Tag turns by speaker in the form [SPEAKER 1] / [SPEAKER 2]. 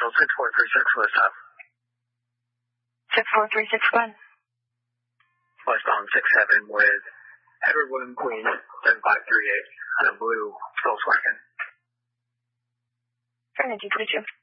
[SPEAKER 1] Central 6436, what's up?
[SPEAKER 2] 64361.
[SPEAKER 1] Westbound 67 with Edward William Queen, 7538, on a blue Volkswagen.
[SPEAKER 2] Energy 22.